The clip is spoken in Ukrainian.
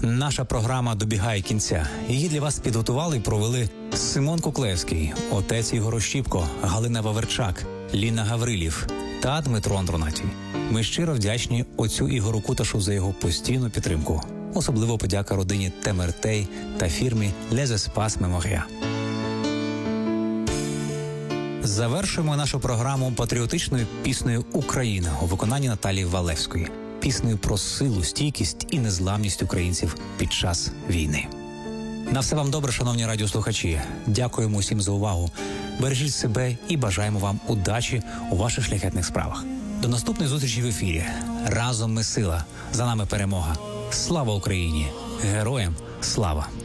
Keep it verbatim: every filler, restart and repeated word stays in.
Наша програма добігає кінця. Її для вас підготували і провели Симон Куклевський, отець Ігор Ощіпко, Галина Ваверчак, Ліна Гаврилів та Дмитро Андронатій. Ми щиро вдячні отцю Ігору Куташу за його постійну підтримку. Особливо подяка родині Темертей та фірмі Les Espaces Memoria. Завершуємо нашу програму патріотичною піснею «Україна» у виконанні Наталії Валевської. Піснею про силу, стійкість і незламність українців під час війни. На все вам добре, шановні радіослухачі. Дякуємо усім за увагу. Бережіть себе і бажаємо вам удачі у ваших шляхетних справах. До наступної зустрічі в ефірі. Разом ми сила. За нами перемога. Слава Україні! Героям слава!